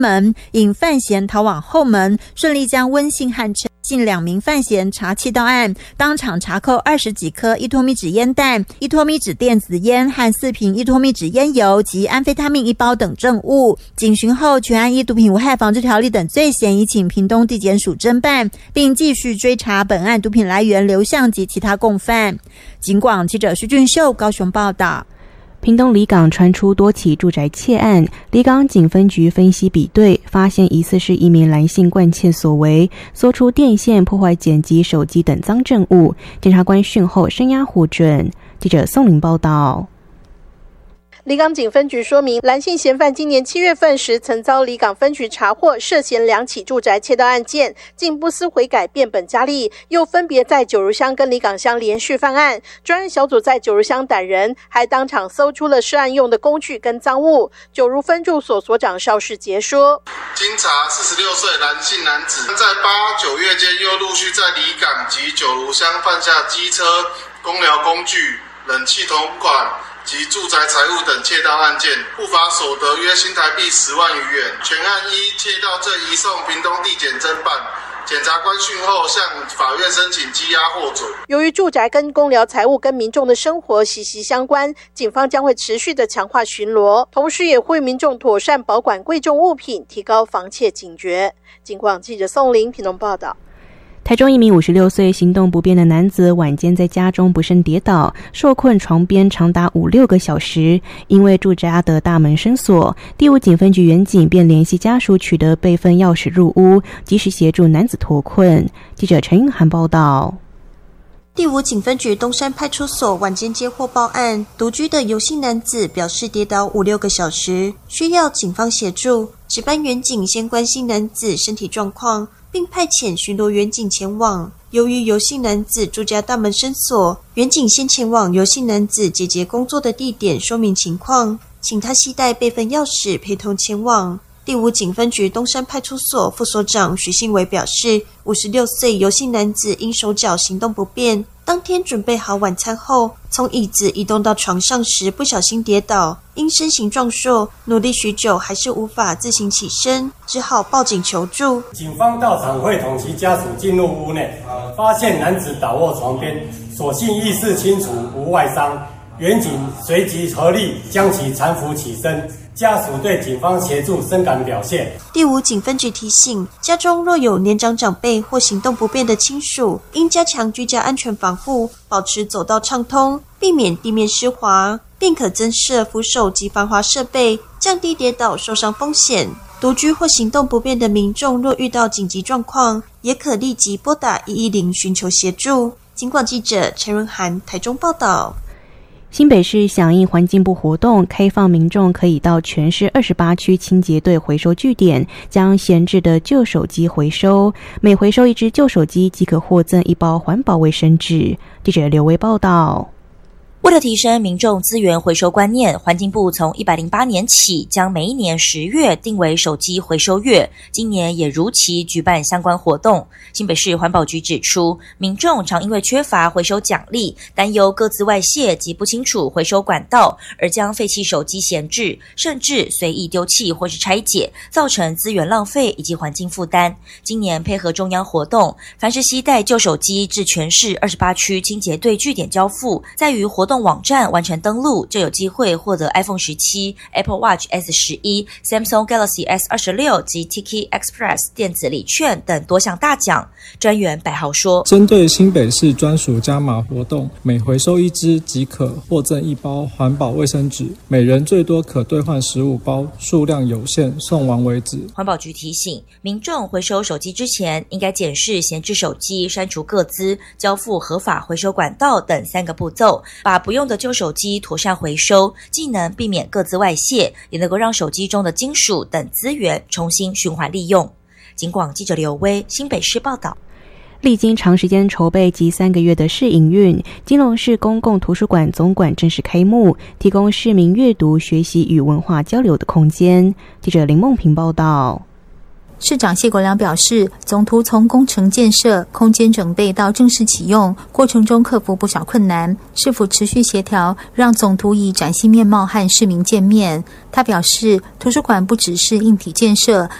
门，引范闲逃往后门，顺利将温姓和陈姓2名范闲查缉到案，当场查扣20几颗1脱米纸烟弹、1脱米纸电子烟和4瓶1脱米纸烟油及安非他命1包等证物。警询后，全案依毒品危害防治条例等罪嫌，已请屏东地检署侦办，并继续追查本案毒品来源流向及其他共犯。警广记者徐俊秀高雄报道。 屏东里港传出多起住宅窃案，里港警分局分析比对，发现疑似是一名男性惯窃所为，搜出电线、破坏剪辑、手机等赃证物。检察官讯后声押获准。记者宋玲报道。 里港警分局说明，蓝姓嫌犯今年7月份时曾遭里港分局查获涉嫌2起住宅窃盗案件，竟不思悔改变本加厉，又分别在九如乡跟里港乡连续犯案。专案小组在九如乡逮人，还当场搜出了涉案用的工具跟赃物。九如分驻所所长邵世杰说， 经查46岁蓝姓男子在8、9月间又陆续在里港及九如乡犯下机车、工疗工具、冷气同款及住宅财物等窃盗案件，不法所得约新台币10万余元。全案依窃盗罪移送屏东地检侦办。检察官讯后向法院申请羁押获准。 由于住宅跟公疗财物跟民众的生活息息相关，警方将会持续的强化巡逻，同时也呼吁民众妥善保管贵重物品，提高防窃警觉。警广记者宋玲屏东报道。 台中一名56岁行动不便的男子晚间在家中不慎跌倒，受困床边长达5-6个小时。因为住家的大门深锁，第5警分局员警便联系家属取得备份钥匙入屋，及时协助男子脱困。记者陈韵涵报道。 第5警分局东山派出所晚间接获报案，独居的游姓男子表示跌倒5-6个小时，需要警方协助。值班员警先关心男子身体状况，并派遣巡逻员警前往。由于游姓男子住家大门深锁，员警先前往游姓男子姐姐工作的地点说明情况，请他携带备份钥匙陪同前往。第5警分局东山派出所副所长许信伟表示，56岁游姓男子因手脚行动不便，当天准备好晚餐后，从椅子移动到床上时不小心跌倒，因身形壮硕，努力许久还是无法自行起身，只好报警求助。 警方到场会同其家属进入屋内，发现男子倒卧床边，所幸意识清楚，无外伤。员警随即合力将其搀扶起身，家属对警方协助深感表谢。 第5警分局提醒，家中若有年长长辈或行动不便的亲属，应加强居家安全防护，保持走道畅通，避免地面湿滑，并可增设扶手及防滑设备，降低跌倒受伤风险。独居或行动不便的民众若遇到紧急状况，也可立即拨打110寻求协助。警广记者陈润涵台中报道。 新北市响应环境部活动，开放民众可以到全市28区清洁队回收据点，将闲置的旧手机回收，每回收1只旧手机即可获赠1包环保卫生纸。记者刘维报道。 为了提升民众资源回收观念，环境部从108年起将每一年10月定为手机回收月，今年也如期举办相关活动。新北市环保局指出，民众常因为缺乏回收奖励，担忧各自外泄及不清楚回收管道，而将废弃手机闲置，甚至随意丢弃或是拆解，造成资源浪费以及环境负担。今年配合中央活动，凡是携带旧手机至全市28区清洁队据点交付，在于活动网站完成登录，就有机会获得 iPhone 17、Apple Watch S11、Samsung Galaxy S26 及 Tiki Express 电子礼券等多项大奖。专员百豪说， 针对新北市专属加码活动，每回收1支即可获赠1包环保卫生纸，每人最多可兑换15包，数量有限，送完为止。 环保局提醒民众回收手机之前，应该检视闲置手机、删除个资、交付合法回收管道等3个步骤，把不用的旧手机妥善回收，既能避免个资外泄，也能够让手机中的金属等资源重新循环利用。警广记者刘威新北市报道。 历经长时间筹备及3个月的试营运，基隆市公共图书馆总馆正式开幕，提供市民阅读、学习与文化交流的空间。记者林梦平报道。 市长谢国良表示，总图从工程建设、空间整备到正式启用过程中克服不少困难，是否持续协调，让总图以崭新面貌和市民见面。他表示，图书馆不只是硬体建设，